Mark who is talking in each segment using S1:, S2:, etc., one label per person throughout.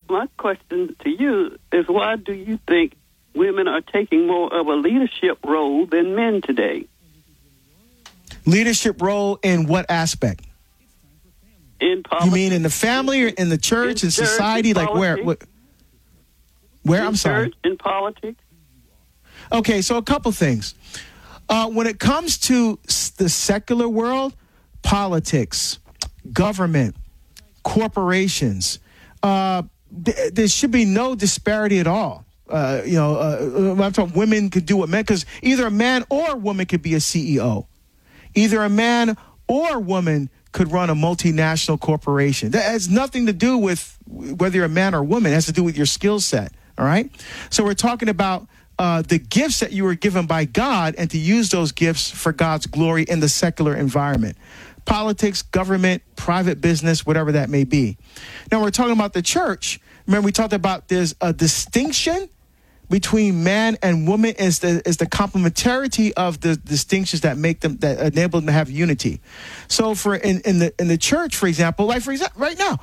S1: my question to you is, why do you think women are taking more of a leadership role than men today?
S2: Leadership role in what aspect?
S1: In politics.
S2: You mean in the family or in the church, in society? Like where? Where? I'm sorry.
S1: Church, in politics.
S2: Okay, so a couple things. When it comes to the secular world, politics, government, corporations, there should be no disparity at all. I'm talking women could do what men, because either a man or a woman could be a CEO. Either a man or a woman could run a multinational corporation. That has nothing to do with whether you're a man or a woman. It has to do with your skill set, all right? So we're talking about the gifts that you were given by God and to use those gifts for God's glory in the secular environment. Politics, government, private business, whatever that may be. Now, we're talking about the church. Remember, we talked about there's a distinction between man and woman is the complementarity of the distinctions that make them, that enable them to have unity. So for in the church, for example, right now,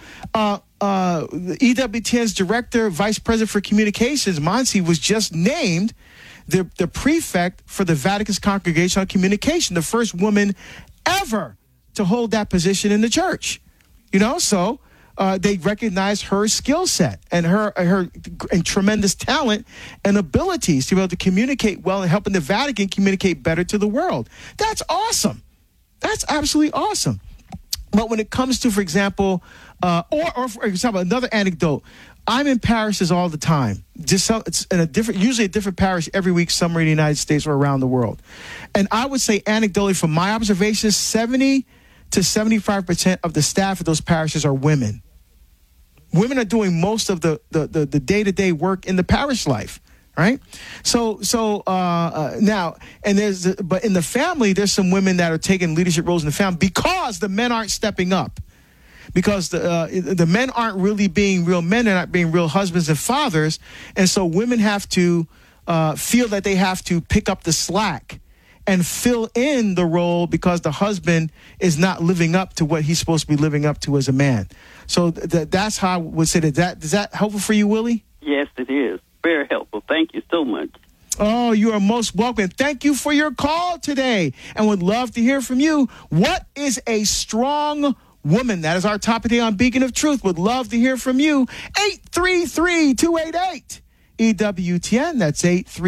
S2: the EWTN's director, vice president for communications, Monsi, was just named the prefect for the Vatican's Congregation on Communication, the first woman ever to hold that position in the church. So they recognize her skill set and her tremendous talent and abilities to be able to communicate well and helping the Vatican communicate better to the world. That's awesome. That's absolutely awesome. But when it comes to, for example, or for example, another anecdote, I'm in parishes all the time. It's in usually a different parish every week, somewhere in the United States or around the world. And I would say anecdotally, from my observations, 70 to 75% of the staff of those parishes are women. Women are doing most of the day-to-day work in the parish life, right? So now, but in the family, there's some women that are taking leadership roles in the family because the men aren't stepping up. Because the men aren't really being real men, they're not being real husbands and fathers. And so women have to feel that they have to pick up the slack and fill in the role because the husband is not living up to what he's supposed to be living up to as a man. So that's how I would say that. Is that helpful for you, Willie?
S1: Yes, it is. Very helpful. Thank you so much.
S2: Oh, you are most welcome. Thank you for your call today, and would love to hear from you. What is a strong woman? That is our topic today on Beacon of Truth. Would love to hear from you. 833-288. EWTN, that's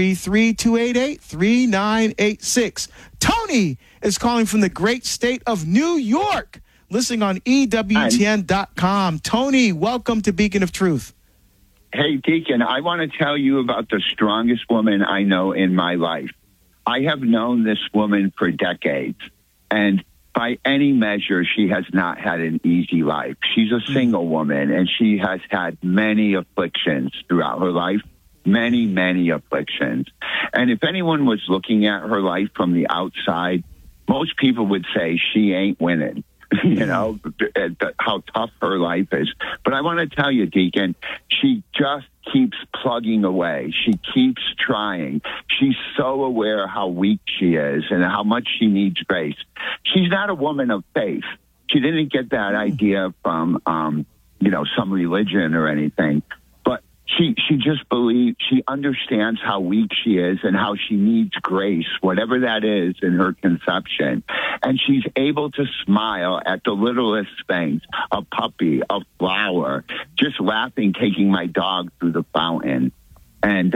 S2: 833-288-3986. Tony is calling from the great state of New York, listening on EWTN.com. Tony, welcome to Beacon of Truth.
S3: Hey, Deacon, I want to tell you about the strongest woman I know in my life. I have known this woman for decades, and by any measure, she has not had an easy life. She's a single woman, and she has had many afflictions throughout her life. Many, many afflictions. And if anyone was looking at her life from the outside, most people would say she ain't winning, how tough her life is. But I want to tell you, Deacon, she just keeps plugging away. She keeps trying. She's so aware how weak she is and how much she needs grace. She's not a woman of faith. She didn't get that idea from, some religion or anything. She just believes, she understands how weak she is and how she needs grace, whatever that is in her conception. And she's able to smile at the littlest things, a puppy, a flower, just laughing, taking my dog through the fountain. And,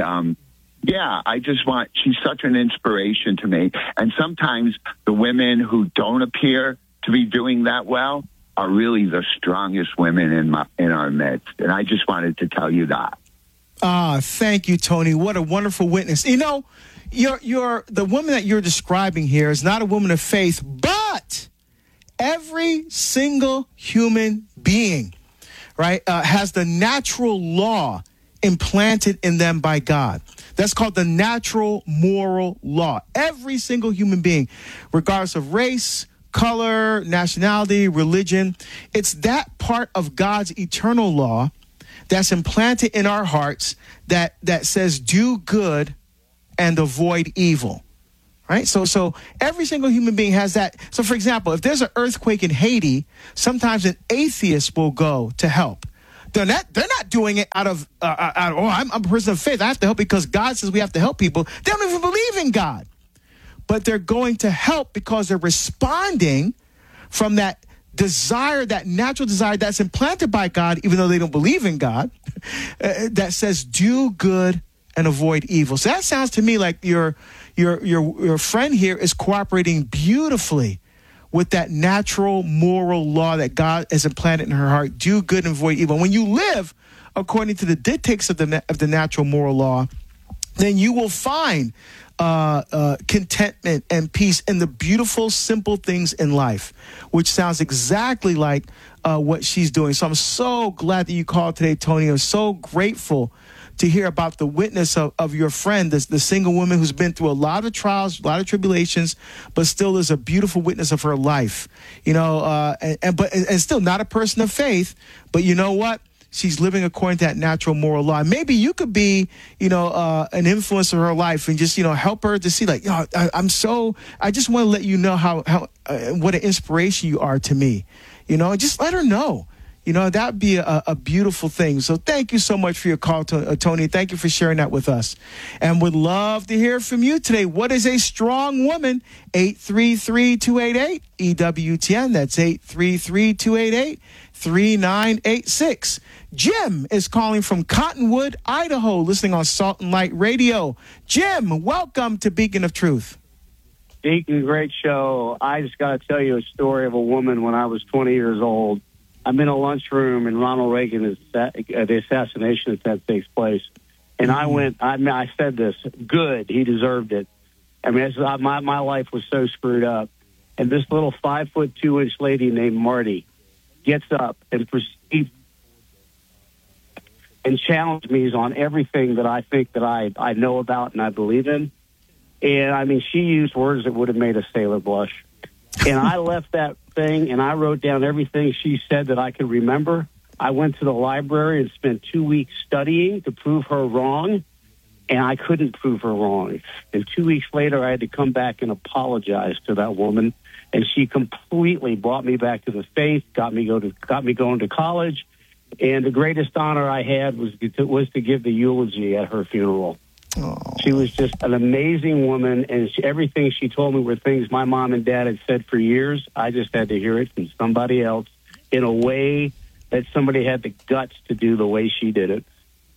S3: she's such an inspiration to me. And sometimes the women who don't appear to be doing that well are really the strongest women in our midst. And I just wanted to tell you that.
S2: Thank you, Tony. What a wonderful witness. You're the woman that you're describing here is not a woman of faith, but every single human being, right, has the natural law implanted in them by God. That's called the natural moral law. Every single human being, regardless of race, color, nationality, religion, it's that part of God's eternal law that's implanted in our hearts that says do good and avoid evil, right? So every single human being has that. So, for example, if there's an earthquake in Haiti, sometimes an atheist will go to help. They're not doing it out of I'm a person of faith. I have to help because God says we have to help people. They don't even believe in God. But they're going to help because they're responding from that desire, that natural desire that's implanted by God, even though they don't believe in God, that says do good and avoid evil. So that sounds to me like your friend here is cooperating beautifully with that natural moral law that God has implanted in her heart. Do good and avoid evil. When you live according to the dictates of the natural moral law, then you will find contentment and peace in the beautiful, simple things in life, which sounds exactly like what she's doing. So I'm so glad that you called today, Tony. I'm so grateful to hear about the witness of your friend, the single woman who's been through a lot of trials, a lot of tribulations, but still is a beautiful witness of her life. And still not a person of faith, but you know what? She's living according to that natural moral law. And maybe you could be, an influence in her life and just, help her to see like, I just want to let you know how what an inspiration you are to me, just let her know. That would be a beautiful thing. So thank you so much for your call, Tony. Thank you for sharing that with us. And would love to hear from you today. What is a strong woman? 833-288-EWTN. That's 833-288-3986. Jim is calling from Cottonwood, Idaho, listening on Salt and Light Radio. Jim, welcome to Beacon of Truth.
S4: Deacon, great show. I just got to tell you a story of a woman when I was 20 years old. I'm in a lunchroom and Ronald Reagan the assassination attempt takes place. And I said this, good, he deserved it. I mean, my life was so screwed up. And this little 5'2" lady named Marty gets up and proceeds and challenged me on everything that I think that I know about and I believe in. And, I mean, she used words that would have made a sailor blush. And I left that thing, and I wrote down everything she said that I could remember. I went to the library and spent 2 weeks studying to prove her wrong, and I couldn't prove her wrong. And 2 weeks later, I had to come back and apologize to that woman, and she completely brought me back to the faith, got me going to college, and the greatest honor I had was to give the eulogy at her funeral.
S2: Oh.
S4: She was just an amazing woman, and everything she told me were things my mom and dad had said for years. I just had to hear it from somebody else in a way that somebody had the guts to do the way she did it.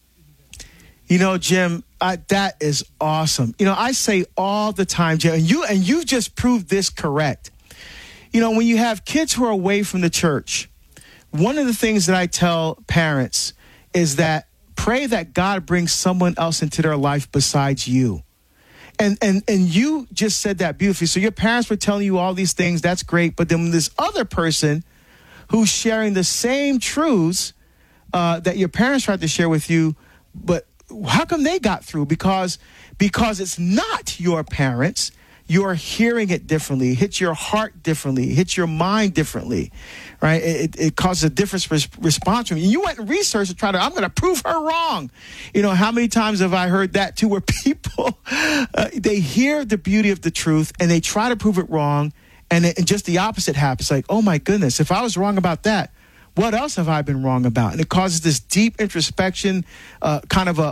S2: Jim, that is awesome. I say all the time, Jim, and you just proved this correct. When you have kids who are away from the church, one of the things that I tell parents is that pray that God brings someone else into their life besides you. And you just said that beautifully. So your parents were telling you all these things. That's great. But then when this other person who's sharing the same truths that your parents tried to share with you, but how come they got through? Because it's not your parents. You're hearing it differently. It hits your heart differently. It hits your mind differently, right? It causes a different response from you. You went and researched to I'm going to prove her wrong. How many times have I heard that too, where people, they hear the beauty of the truth and they try to prove it wrong. And just the opposite happens. Like, oh my goodness, if I was wrong about that, what else have I been wrong about? And it causes this deep introspection, kind of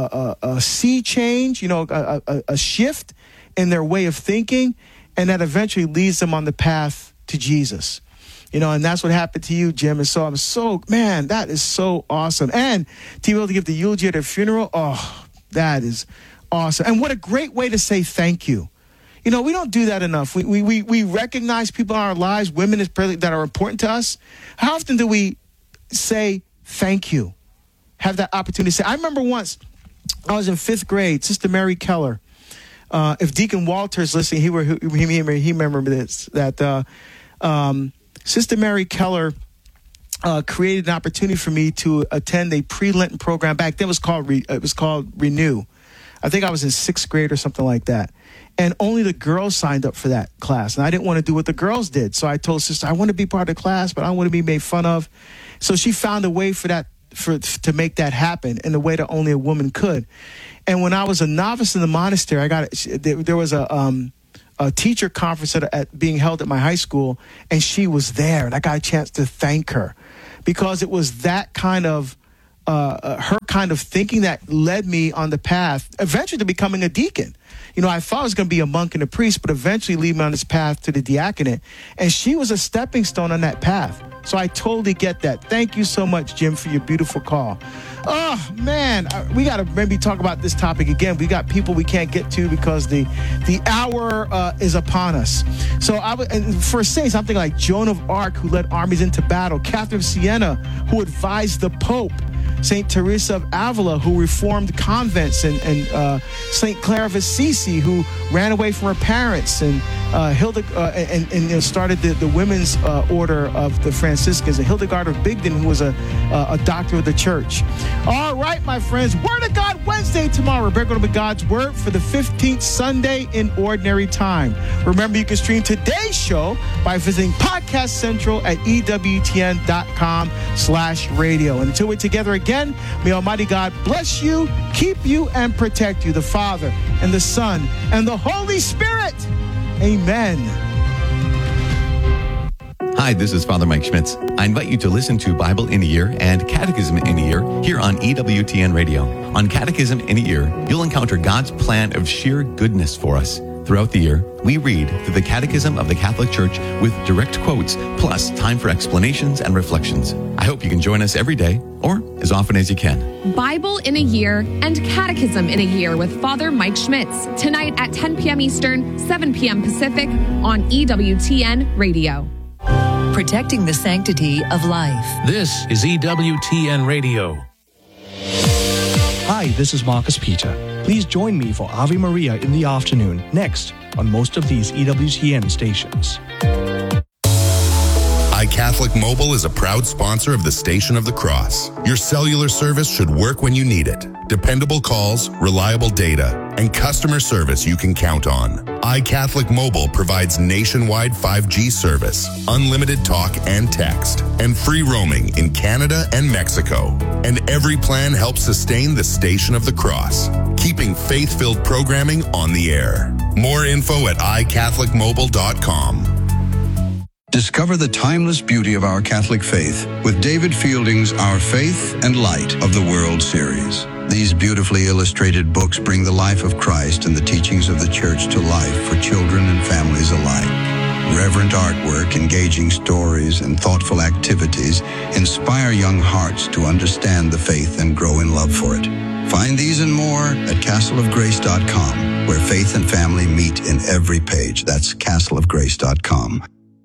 S2: a sea change, a shift in their way of thinking, and that eventually leads them on the path to Jesus. And that's what happened to you, Jim. And so that is so awesome. And to be able to give the eulogy at a funeral, that is awesome. And what a great way to say thank you. We don't do that enough. We recognize people in our lives, women that are important to us. How often do we say thank you? Have that opportunity to say. I remember once I was in 5th grade, Sister Mary Keller. If Deacon Walter's listening, he remembered this, that Sister Mary Keller created an opportunity for me to attend a pre-Lenten program. Back then it was called Renew. I think I was in 6th grade or something like that. And only the girls signed up for that class. And I didn't want to do what the girls did. So I told Sister, I want to be part of the class, but I don't want to be made fun of. So she found a way to make that happen in a way that only a woman could. And when I was a novice in the monastery, there was a teacher conference being held at my high school, and she was there, and I got a chance to thank her because it was that kind of her kind of thinking that led me on the path eventually to becoming a deacon. You know, I thought I was going to be a monk and a priest, but eventually lead me on this path to the diaconate. And she was a stepping stone on that path. So I totally get that. Thank you so much, Jim, for your beautiful call. Oh, man, we got to maybe talk about this topic again. We got people we can't get to because the hour is upon us. So and for saints, I'm thinking like Joan of Arc, who led armies into battle, Catherine of Siena, who advised the Pope, St. Teresa of Avila, who reformed convents, and St. Clare of Assisi, who ran away from her parents, and and started the women's order of the Franciscans, and Hildegard of Bingen, who was a doctor of the church. All right, my friends, Word of God Wednesday tomorrow. We're going to be God's Word for the 15th Sunday in Ordinary Time. Remember, you can stream today's show by visiting Podcast Central at EWTN.com/radio. And until we're together again, may Almighty God bless you, keep you, and protect you, the Father and the Son and the Holy Spirit. Amen.
S5: Hi, this is Father Mike Schmitz. I invite you to listen to Bible in a Year and Catechism in a Year here on EWTN Radio. On Catechism in a Year, you'll encounter God's plan of sheer goodness for us. Throughout the year, we read through the Catechism of the Catholic Church with direct quotes, plus time for explanations and reflections. I hope you can join us every day, or as often as you can.
S6: Bible in a Year and Catechism in a Year with Father Mike Schmitz, tonight at 10 p.m. Eastern, 7 p.m. Pacific on EWTN Radio.
S7: Protecting the sanctity of life.
S8: This is EWTN Radio.
S9: Hi, this is Marcus Peter. Please join me for Ave Maria in the afternoon, next on most of these EWTN stations.
S10: iCatholic Mobile is a proud sponsor of the Station of the Cross. Your cellular service should work when you need it. Dependable calls, reliable data, and customer service you can count on. iCatholic Mobile provides nationwide 5G service, unlimited talk and text, and free roaming in Canada and Mexico. And every plan helps sustain the Station of the Cross, keeping faith-filled programming on the air. More info at iCatholicMobile.com.
S11: Discover the timeless beauty of our Catholic faith with David Fielding's Our Faith and Light of the World series. These beautifully illustrated books bring the life of Christ and the teachings of the Church to life for children and families alike. Reverent artwork, engaging stories, and thoughtful activities inspire young hearts to understand the faith and grow in love for it. Find these and more at castleofgrace.com, where faith and family meet in every page. That's castleofgrace.com.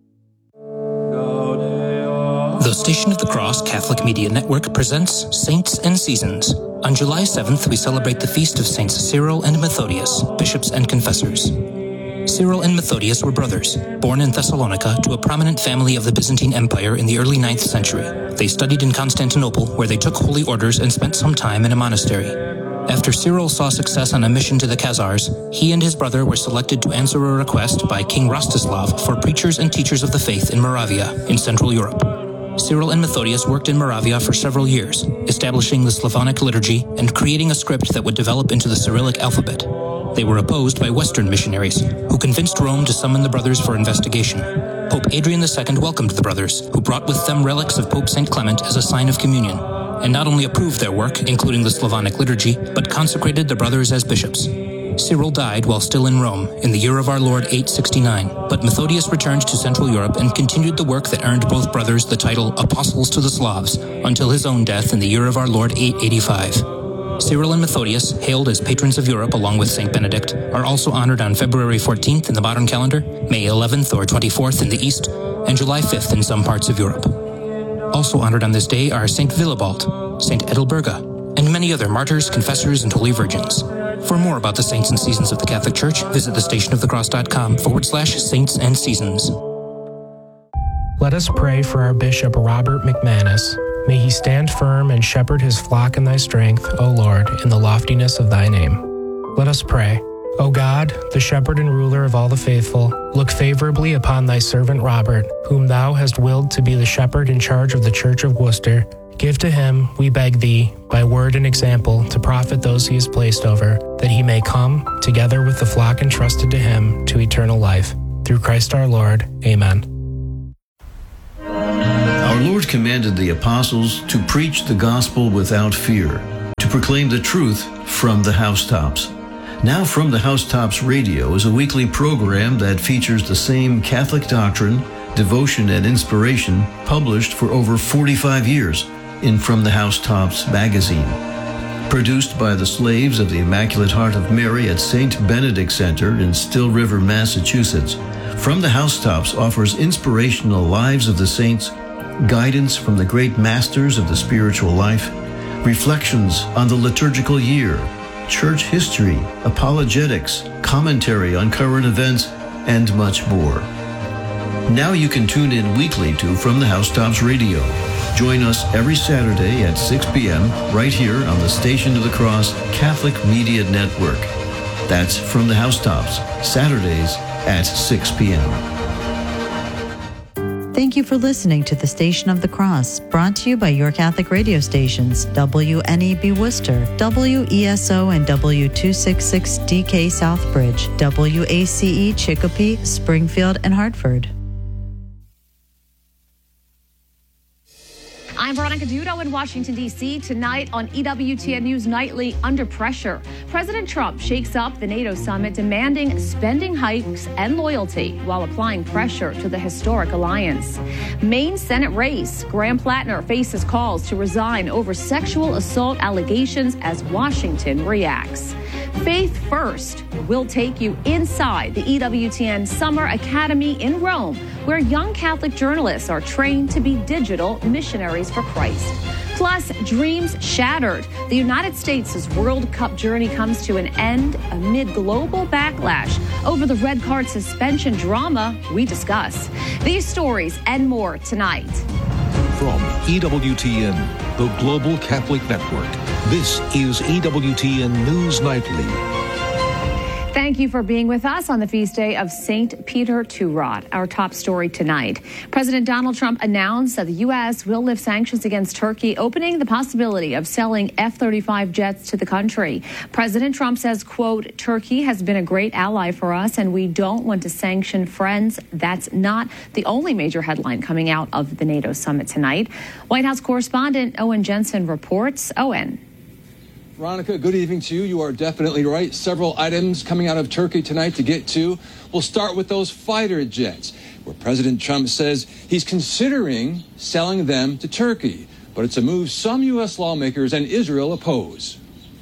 S12: The Station of the Cross Catholic Media Network presents Saints and Seasons. On July 7th, we celebrate the feast of Saints Cyril and Methodius, bishops and confessors. Cyril and Methodius were brothers, born in Thessalonica to a prominent family of the Byzantine Empire in the early 9th century. They studied in Constantinople, where they took holy orders and spent some time in a monastery. After Cyril saw success on a mission to the Khazars, he and his brother were selected to answer a request by King Rostislav for preachers and teachers of the faith in Moravia, in Central Europe. Cyril and Methodius worked in Moravia for several years, establishing the Slavonic liturgy and creating a script that would develop into the Cyrillic alphabet. They were opposed by Western missionaries, who convinced Rome to summon the brothers for investigation. Pope Adrian II welcomed the brothers, who brought with them relics of Pope St. Clement as a sign of communion, and not only approved their work, including the Slavonic liturgy, but consecrated the brothers as bishops. Cyril died while still in Rome in the year of our Lord 869, but Methodius returned to Central Europe and continued the work that earned both brothers the title Apostles to the Slavs until his own death in the year of our Lord 885. Cyril and Methodius, hailed as patrons of Europe along with St. Benedict, are also honored on February 14th in the modern calendar, May 11th or 24th in the East, and July 5th in some parts of Europe. Also honored on this day are St. Willibald, St. Edelberga, and many other martyrs, confessors, and holy virgins. For more about the saints and seasons of the Catholic Church, visit thestationofthecross.com/saints and seasons.
S13: Let us pray for our Bishop Robert McManus. May he stand firm and shepherd his flock in thy strength, O Lord, in the loftiness of thy name. Let us pray. O God, the shepherd and ruler of all the faithful, look favorably upon thy servant Robert, whom thou hast willed to be the shepherd in charge of the Church of Worcester. Give to him, we beg thee, by word and example, to profit those he has placed over, that he may come, together with the flock entrusted to him, to eternal life. Through Christ our Lord. Amen.
S14: Our Lord commanded the apostles to preach the gospel without fear, to proclaim the truth from the housetops. Now From the Housetops Radio is a weekly program that features the same Catholic doctrine, devotion, and inspiration published for over 45 years in From the Housetops magazine. Produced by the slaves of the Immaculate Heart of Mary at St. Benedict Center in Still River, Massachusetts, From the Housetops offers inspirational lives of the saints, guidance from the great masters of the spiritual life, reflections on the liturgical year, church history, apologetics, commentary on current events, and much more. Now you can tune in weekly to From the Housetops Radio. Join us every Saturday at 6 p.m. right here on the Station of the Cross Catholic Media Network. That's From the Housetops, Saturdays at 6 p.m.
S15: Thank you for listening to the Station of the Cross, brought to you by your Catholic radio stations, WNEB Worcester, WESO and W266DK Southbridge, WACE Chicopee, Springfield, and Hartford.
S6: I'm Veronica Dudo in Washington, D.C. Tonight on EWTN News Nightly, Under Pressure. President Trump shakes up the NATO summit, demanding spending hikes and loyalty while applying pressure to the historic alliance. Maine Senate race. Graham Plattner faces calls to resign over sexual assault allegations as Washington reacts. Faith First will take you inside the EWTN Summer Academy in Rome, where young Catholic journalists are trained to be digital missionaries for Christ. Plus, dreams shattered. The United States' World Cup journey comes to an end amid global backlash over the red card suspension drama we discuss. These stories and more tonight.
S16: From EWTN, the Global Catholic Network, this is EWTN News Nightly.
S6: Thank you for being with us on the feast day of St. Peter Turot. Our top story tonight. President Donald Trump announced that the U.S. will lift sanctions against Turkey, opening the possibility of selling F-35 jets to the country. President Trump says, quote, Turkey has been a great ally for us, and we don't want to sanction friends. That's not the only major headline coming out of the NATO summit tonight. White House correspondent Owen Jensen reports. Owen.
S17: Veronica, good evening to you. You are definitely right. Several items coming out of Turkey tonight to get to. We'll start with those fighter jets, where President Trump says he's considering selling them to Turkey. But it's a move some U.S. lawmakers and Israel oppose.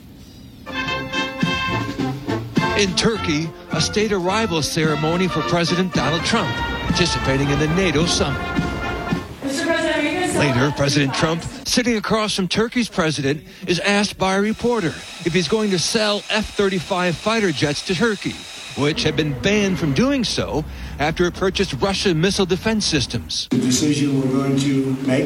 S17: In Turkey, a state arrival ceremony for President Donald Trump, participating in the NATO summit. Later, President Trump, sitting across from Turkey's president, is asked by a reporter if he's going to sell F-35 fighter jets to Turkey, which had been banned from doing so after it purchased Russian missile defense systems.
S18: The decision we're going to make,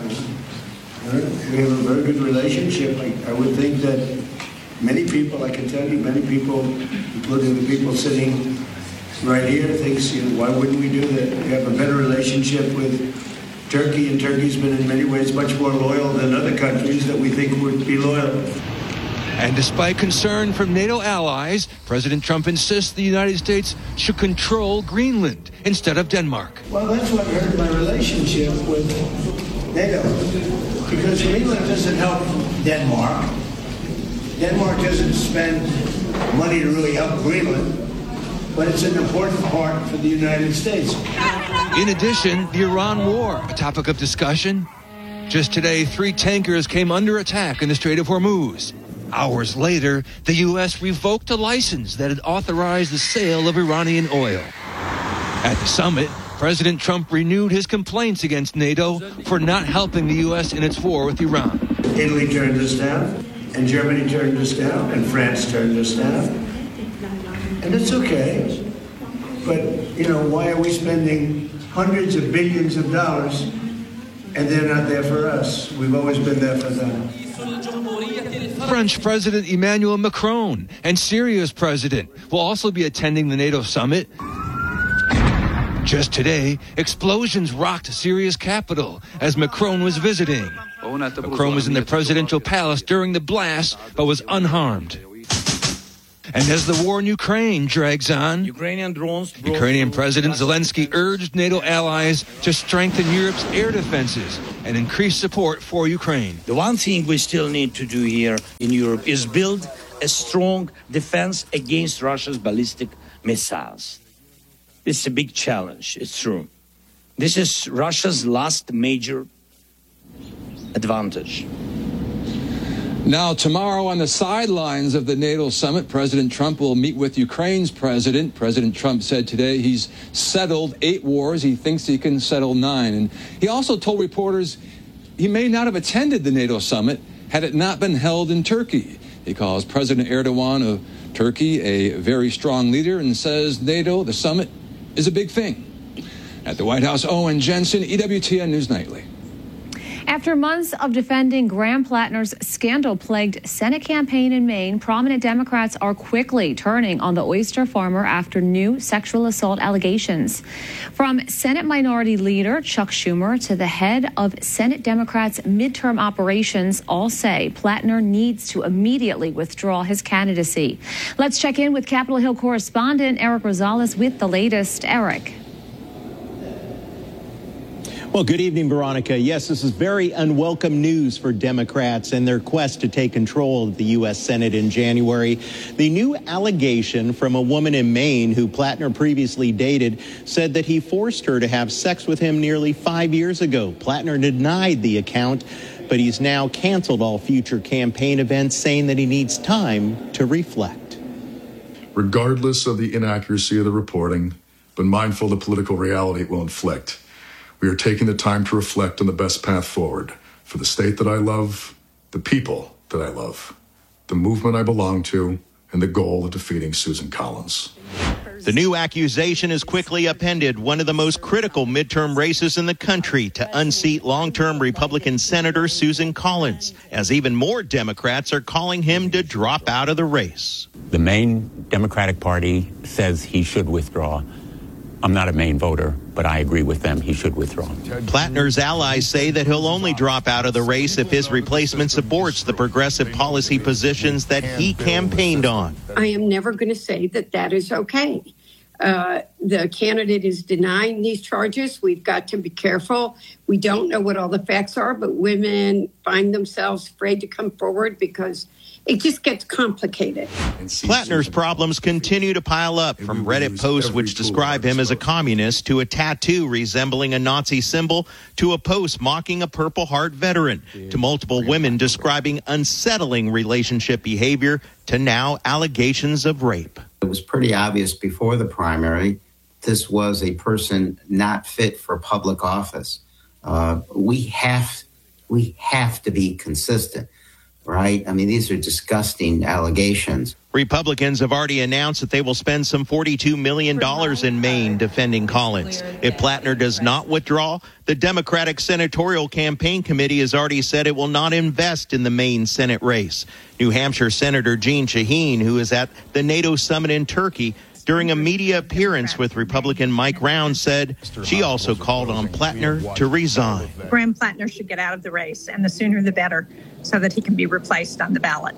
S18: we have a very good relationship. I would think that many people, I can tell you, many people, including the people sitting right here, thinks, why wouldn't we do that? We have a better relationship with Turkey, and Turkey's been in many ways much more loyal than other countries that we think would be loyal.
S17: And despite concern from NATO allies, President Trump insists the United States should control Greenland instead of Denmark.
S18: Well, that's what hurt my relationship with NATO, because Greenland doesn't help Denmark. Denmark doesn't spend money to really help Greenland, but it's an important part for the United States.
S17: In addition, the Iran war, a topic of discussion. Just today, 3 tankers came under attack in the Strait of Hormuz. Hours later, the U.S. revoked a license that had authorized the sale of Iranian oil. At the summit, President Trump renewed his complaints against NATO for not helping the U.S. in its war with Iran.
S18: Italy turned us down, and Germany turned us down, and France turned us down. And it's okay. But, why are we spending hundreds of billions of dollars and they're not there for us? We've always been there for them.
S17: French President Emmanuel Macron and Syria's president will also be attending the NATO summit. Just today, explosions rocked Syria's capital as Macron was visiting. Macron was in the presidential palace during the blast, but was unharmed. And as the war in Ukraine drags on,
S19: Ukrainian
S17: President Zelensky urged NATO allies to strengthen Europe's air defenses and increase support for Ukraine.
S19: The one thing we still need to do here in Europe is build a strong defense against Russia's ballistic missiles. It's a big challenge, it's true. This is Russia's last major advantage.
S20: Now, tomorrow on the sidelines of the NATO summit, President Trump will meet with Ukraine's president. President Trump said today he's settled 8 wars. He thinks he can settle 9. And he also told reporters he may not have attended the NATO summit had it not been held in Turkey. He calls President Erdogan of Turkey a very strong leader and says NATO, the summit, is a big thing. At the White House, Owen Jensen, EWTN News Nightly.
S6: After months of defending Graham Plattner's scandal-plagued Senate campaign in Maine, prominent Democrats are quickly turning on the oyster farmer after new sexual assault allegations. From Senate Minority Leader Chuck Schumer to the head of Senate Democrats' midterm operations, all say Plattner needs to immediately withdraw his candidacy. Let's check in with Capitol Hill correspondent Eric Rosales with the latest. Eric.
S21: Well, good evening, Veronica. Yes, this is very unwelcome news for Democrats and their quest to take control of the U.S. Senate in January. The new allegation from a woman in Maine who Plattner previously dated said that he forced her to have sex with him nearly 5 years ago. Plattner denied the account, but he's now canceled all future campaign events, saying that he needs time to reflect.
S22: Regardless of the inaccuracy of the reporting, but mindful of the political reality it will inflict, we are taking the time to reflect on the best path forward for the state that I love, the people that I love, the movement I belong to, and the goal of defeating Susan Collins.
S21: The new accusation is quickly upended one of the most critical midterm races in the country to unseat long-term Republican Senator Susan Collins, as even more Democrats are calling him to drop out of the race.
S23: The Maine Democratic Party says he should withdraw. I'm not a Maine voter, but I agree with them. He should withdraw.
S21: Plattner's allies say that he'll only drop out of the race if his replacement supports the progressive policy positions that he campaigned on.
S24: I am never going to say that that is okay. The candidate is denying these charges. We've got to be careful. We don't know what all the facts are, but women find themselves afraid to come forward because it just gets complicated.
S21: Plattner's problems continue to pile up, from Reddit posts which describe him as a communist to a tattoo resembling a Nazi symbol to a post mocking a Purple Heart veteran to multiple women describing unsettling relationship behavior to now allegations of rape.
S25: It was pretty obvious before the primary this was a person not fit for public office. We have to be consistent. Right? I mean, these are disgusting allegations.
S21: Republicans have already announced that they will spend some $42 million in Maine defending Collins. If Plattner does not withdraw, the Democratic Senatorial Campaign Committee has already said it will not invest in the Maine Senate race. New Hampshire Senator Jeanne Shaheen, who is at the NATO summit in Turkey, during a media appearance with Republican Mike Rounds, said she also called on Plattner to resign.
S26: Graham Plattner should get out of the race, and the sooner the better, so that he can be replaced on the ballot.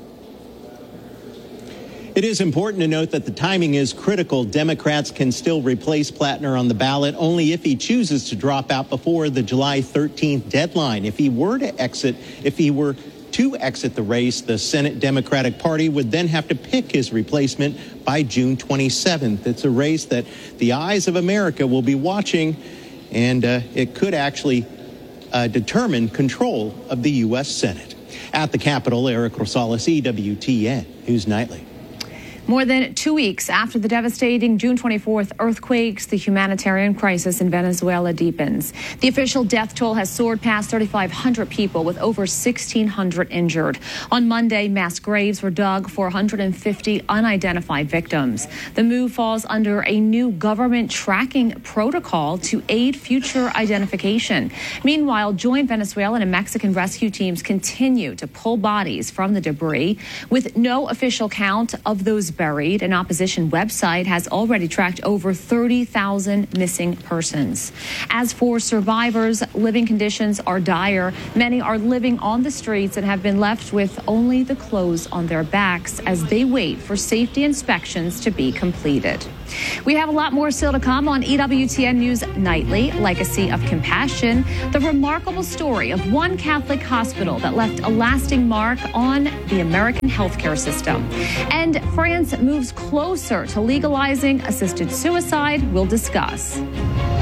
S21: It is important to note that the timing is critical. Democrats can still replace Plattner on the ballot only if he chooses to drop out before the July 13th deadline. If he were to exit the race, the Senate Democratic Party would then have to pick his replacement by June 27th. It's a race that the eyes of America will be watching, and it could actually determine control of the U.S. Senate. At the Capitol, Eric Rosales, EWTN News Nightly.
S6: More than 2 weeks after the devastating June 24th earthquakes, the humanitarian crisis in Venezuela deepens. The official death toll has soared past 3,500 people, with over 1,600 injured. On Monday, mass graves were dug for 150 unidentified victims. The move falls under a new government tracking protocol to aid future identification. Meanwhile, joint Venezuelan and Mexican rescue teams continue to pull bodies from the debris, with no official count of those buried. An opposition website has already tracked over 30,000 missing persons. As for survivors, living conditions are dire. Many are living on the streets and have been left with only the clothes on their backs as they wait for safety inspections to be completed. We have a lot more still to come on EWTN News Nightly. Legacy of Compassion, the remarkable story of one Catholic hospital that left a lasting mark on the American healthcare system. And France moves closer to legalizing assisted suicide. We'll discuss.